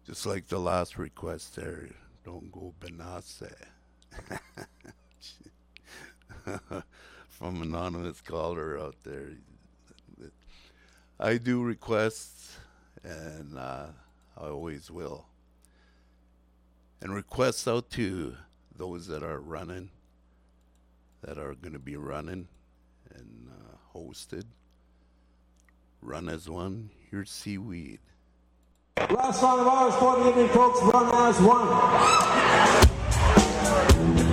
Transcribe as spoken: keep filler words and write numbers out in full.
Just like the last request there, don't go Benase. From anonymous caller out there. I do requests, and uh, I always will. And requests out to those that are running, that are going to be running and uh, hosted. Run as one. Here's Seaweed. Last song of ours for the evening, folks. Run as one.